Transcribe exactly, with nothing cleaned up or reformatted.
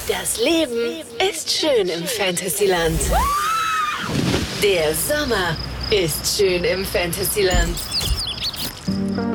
Das Leben ist schön im Fantasyland. Der Sommer ist schön im Fantasyland.